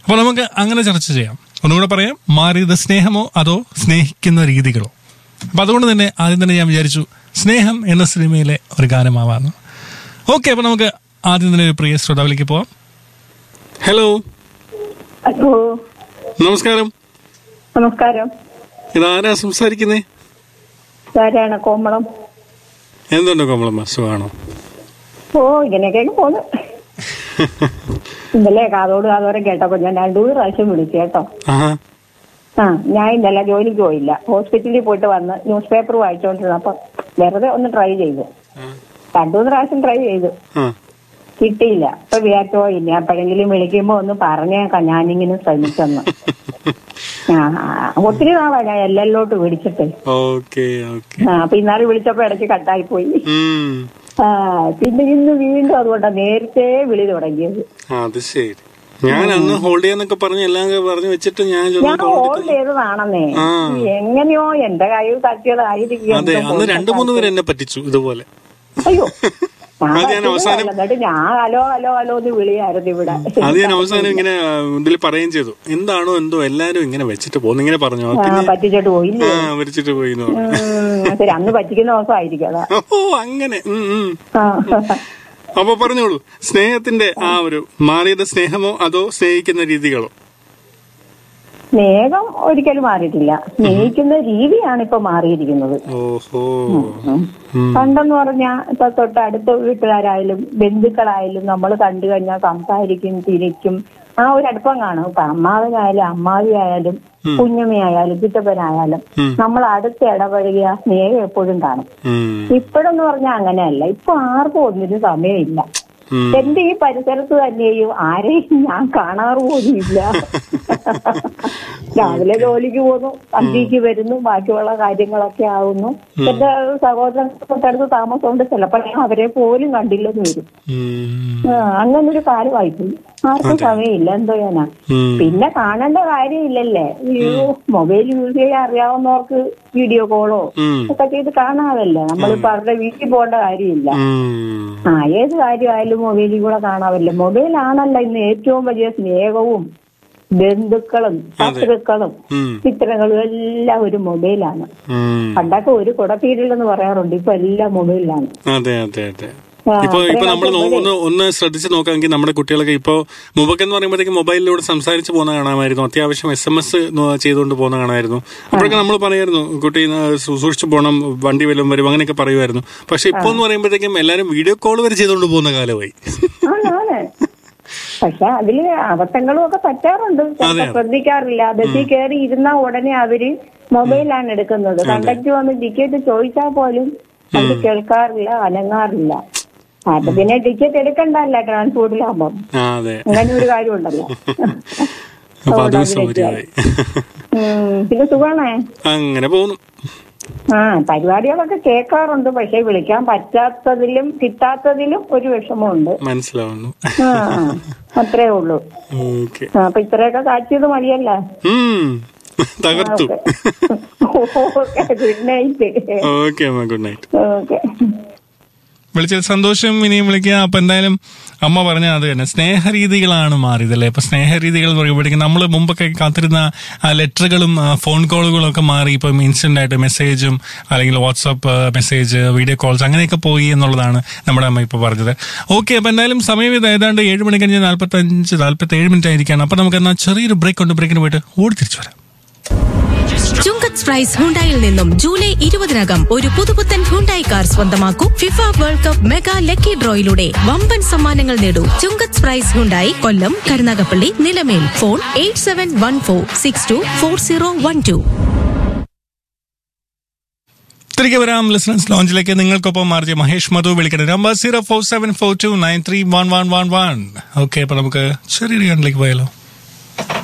അപ്പോൾ നമുക്ക് അങ്ങനെ ചർച്ച ചെയ്യാം. ഒന്നുകൂടെ പറയാം, മാറിയത് സ്നേഹമോ അതോ സ്നേഹിക്കുന്ന രീതികളോ? അപ്പൊ അതുകൊണ്ട് തന്നെ ആദ്യം തന്നെ ഞാൻ വിചാരിച്ചു സ്നേഹം എന്ന സിനിമയിലെ ഒരു ഗാനമാവാന്ന്. ഓക്കെ, അപ്പൊ നമുക്ക് ആദ്യം തന്നെ ഒരു പ്രിയ ശ്രോതാവിലേക്ക് പോവാം. ഹലോ. ഹലോ, നമസ്കാരം. നമസ്കാരം. ഇതാരാ സംസാരിക്കുന്നേ? ആരാണ്? കോമളം. എന്തുണ്ട് കോമളം, സുഖാണോ? ഓ, ഇങ്ങനെയൊക്കെ പോന്നു. ഇന്നലെ കാതോരം കേട്ടപ്പോ ഞാൻ 2 പ്രാവശ്യം വിളിച്ചു കേട്ടോ. ഞാൻ ഇന്നലെ ജോലിക്ക് പോയില്ല, ഹോസ്പിറ്റലിൽ പോയിട്ട് വന്ന് ന്യൂസ് പേപ്പർ വായിച്ചോണ്ടിരുന്നപ്പോ വെറുതെ ഒന്ന് ട്രൈ ചെയ്തു. 2-3 പ്രാവശ്യം ട്രൈ ചെയ്തു, കിട്ടിയില്ല. അപ്പൊ വിചാരിച്ചോ ഇനി അപ്പോഴെങ്കിലും വിളിക്കുമ്പോ ഒന്ന് പറഞ്ഞേക്കാം ഞാനിങ്ങനെ ശ്രമിച്ചെന്ന്. ഒത്തിരി നാളാ ഞാൻ എല്ലോട്ട് വിളിച്ചിട്ട്. അപ്പൊ ഇന്നാള് വിളിച്ചപ്പോ ഇടയ്ക്ക് കട്ടായി പോയി. പിന്നെ ഇന്ന് വീണ്ടും അതുകൊണ്ടാ നേരത്തെ വിളി തുടങ്ങിയത്. ഞാൻ അന്ന് ഹോൾഡ് ചെയ്യാന്നൊക്കെ പറഞ്ഞ് എല്ലാം പറഞ്ഞു വെച്ചിട്ട് ഞാൻ ഹോൾഡ് ചെയ്തതാണെന്നേ. എങ്ങനെയോ എന്റെ കയ്യിൽ തട്ടിയതായിരിക്കും. അന്ന് 2-3 പേര് എന്നെ പറ്റിച്ചു ഇതുപോലെ. അയ്യോ, എന്നിട്ട് ഞാൻ ഹലോ ഹലോ ഹലോ എന്ന് വിളിയായിരുന്നു ഇവിടെ. അത് ഞാൻ അവസാനം ഇങ്ങനെ ഇതിൽ പറയുകയും ചെയ്തു, എന്താണോ എന്തോ എല്ലാരും ഇങ്ങനെ വെച്ചിട്ട് പോകുന്നു ഇങ്ങനെ പറഞ്ഞു. പറ്റിച്ചിട്ട് പോയില്ലേ? വരച്ചിട്ട് പോയി. ശരി, അന്ന് പറ്റിക്കുന്ന ദിവസമായിരിക്കും അതാ. ഓ അങ്ങനെ. അപ്പൊ പറഞ്ഞോളൂ, സ്നേഹത്തിന്റെ ആ ഒരു മാറിയത് സ്നേഹമോ അതോ സ്നേഹിക്കുന്ന രീതികളോ? സ്നേഹം ഒരിക്കലും മാറിയിട്ടില്ല, സ്നേഹിക്കുന്ന രീതിയാണ് ഇപ്പൊ മാറിയിരിക്കുന്നത്. പണ്ടെന്ന് പറഞ്ഞാ ഇപ്പൊ തൊട്ട് അടുത്ത വീട്ടുകാരായാലും ബന്ധുക്കളായാലും നമ്മൾ കണ്ടു കഴിഞ്ഞാൽ സംസാരിക്കും, തിരിക്കും, ആ ഒരു അടുപ്പം കാണും. ഇപ്പൊ അമ്മാവനായാലും അമ്മാവിയായാലും കുഞ്ഞമ്മയായാലും ചിറ്റപ്പനായാലും നമ്മൾ അടുത്ത് ഇടപഴകിയ സ്നേഹം എപ്പോഴും കാണും. ഇപ്പോഴെന്ന് പറഞ്ഞാൽ അങ്ങനെയല്ല. ഇപ്പൊ ആർക്കും ഒന്നിനും സമയമില്ല. എന്റെ ഈ പരിസരത്ത് തന്നെയും ആരെയും ഞാൻ കാണാറ് പോലും ഇല്ല. രാവിലെ ജോലിക്ക് പോകുന്നു, സന്ധ്യക്ക് വരുന്നു, ബാക്കിയുള്ള കാര്യങ്ങളൊക്കെ ആവുന്നു. എന്റെ സഹോദരൻ തൊട്ടടുത്ത് താമസമുണ്ട്, ചിലപ്പോൾ ഞാൻ അവരെ പോലും കണ്ടില്ലെന്ന് വരും. അങ്ങനൊരു കാലമായിപ്പോയി. ആർക്കും സമയമില്ല. എന്തോ ചെയ്യാനാ? പിന്നെ കാണേണ്ട കാര്യമില്ലല്ലേ. മൊബൈൽ യൂസ് ചെയ്യാൻ അറിയാവുന്നവർക്ക് വീഡിയോ കോളോ ഒക്കെ ചെയ്ത് കാണാമല്ലേ. നമ്മളിപ്പോ അവരുടെ വീട്ടിൽ പോകേണ്ട കാര്യമില്ല. ഏത് കാര്യമായാലും മൊബൈലിൽ കൂടെ കാണാമല്ലേ. മൊബൈലാണല്ലോ ഇന്ന് ഏറ്റവും വലിയ സ്നേഹവും ബന്ധുക്കളും ശത്രുക്കളും ചിത്രങ്ങളും എല്ലാം ഒരു മൊബൈലാണ്. പണ്ടൊക്കെ ഒരു കുടപ്പീരില്ലെന്ന് പറയാറുണ്ട്, ഇപ്പൊ എല്ലാം മൊബൈലിലാണ്. ഇപ്പൊ നമ്മൾ ഒന്ന് ശ്രദ്ധിച്ച് നോക്കാമെങ്കിൽ നമ്മുടെ കുട്ടികളൊക്കെ ഇപ്പൊ മുമ്പൊക്കെ എന്ന് പറയുമ്പോഴത്തേക്ക് മൊബൈലിലൂടെ സംസാരിച്ച് പോകുന്ന കാണാമായിരുന്നു. അത്യാവശ്യം SMS ചെയ്തുകൊണ്ട് പോകുന്ന കാണാമായിരുന്നു. അപ്പോഴൊക്കെ നമ്മൾ പറയായിരുന്നു കുട്ടി സൂക്ഷിച്ചു പോകണം, വണ്ടി വല്ലതും വരും, അങ്ങനെയൊക്കെ പറയുമായിരുന്നു. പക്ഷെ ഇപ്പൊ എന്ന് പറയുമ്പോഴത്തേക്കും എല്ലാരും വീഡിയോ കോൾ വരെ ചെയ്തുകൊണ്ട് പോകുന്ന കാലമായി. പക്ഷെ അതില് അബദ്ധങ്ങളും ഒക്കെ പറ്റാറുണ്ട്, ശ്രദ്ധിക്കാറില്ല. ബസ്സിൽ കയറി ഇരുന്ന ഉടനെ അവര് മൊബൈലാണ് എടുക്കുന്നത്. കണ്ടക്ടർ വന്ന് ടിക്കറ്റ് ചോദിച്ചാൽ പോലും അവര് കേൾക്കാറില്ല, അനങ്ങാറില്ല. അപ്പൊ പിന്നെ ടിക്കറ്റ് എടുക്കണ്ടല്ല ട്രാൻസ്പോർട്ടിലാകുമ്പോ. അങ്ങനെ ഒരു കാര്യം ഉണ്ടല്ലോ. പിന്നെ സുഖാണേ, അങ്ങനെ പോകുന്നു. പരിപാടികളൊക്കെ കേൾക്കാറുണ്ട്. പക്ഷെ വിളിക്കാൻ പറ്റാത്തതിലും കിട്ടാത്തതിലും ഒരു വിഷമമുണ്ട്. മനസ്സിലാവുന്നു. അത്രേ ഉള്ളൂ. അപ്പൊ ഇത്രയൊക്കെ കാച്ചിയത് മതിയല്ലേ? തകർത്തു. Good night. Good night. വിളിച്ചത് സന്തോഷം. ഇനിയും വിളിക്കുക. അപ്പൊ എന്തായാലും അമ്മ പറഞ്ഞ അത് തന്നെ, സ്നേഹരീതികളാണ് മാറിയതല്ലേ. ഇപ്പൊ സ്നേഹരീതികൾ എന്ന് പറയുമ്പോഴേക്കും നമ്മൾ മുമ്പൊക്കെ കാത്തിരുന്ന ലെറ്ററുകളും ഫോൺ കോളുകളും ഒക്കെ മാറി ഇപ്പം ഇൻസ്റ്റന്റ് ആയിട്ട് മെസ്സേജും അല്ലെങ്കിൽ വാട്സാപ്പ് മെസ്സേജ്, വീഡിയോ കോൾസ് അങ്ങനെയൊക്കെ പോയി എന്നുള്ളതാണ് നമ്മുടെ അമ്മ ഇപ്പൊ പറഞ്ഞത്. ഓക്കെ, അപ്പൊ എന്തായാലും സമയം ഇത് ഏതാണ്ട് 7 മണി കഴിഞ്ഞ് 45-47 മിനിറ്റ് ആയിരിക്കാണ്. അപ്പൊ നമുക്ക് എന്നാൽ ചെറിയൊരു ബ്രേക്ക് ഉണ്ട്. ബ്രേക്കിന് പോയിട്ട് ഓടി തിരിച്ചു വരാം. ചുങ്കത്ത് പ്രൈസ് ഹുണ്ടായിൽ നിന്നും ജൂലൈ 20-നകം ഒരു പുതുപുത്തൻ ഹുണ്ടായി കാർ സ്വന്തമാക്കൂ. FIFA world cup mega lucky ഡ്രോയിലൂടെ വമ്പൻ സമ്മാനങ്ങൾ നേടൂ. ചുങ്കത്ത് പ്രൈസ് ഹുണ്ടായി, കൊല്ലം, കരുനാഗപ്പള്ളി, നിലമേൽ. ഫോൺ 8714624012. തിരികെ വരാം ലിസണേഴ്സ് ലോഞ്ചിലേക്ക്. നിങ്ങൾക്കൊപ്പം മാർജി മഹേഷ് മധു. വിളിക്കണം നമ്പർ 04742931111. ഓക്കെ, അപ്പൊ നമുക്ക് ചെറിയൊരു ഗാനത്തിലേക്ക് പോയാലോ.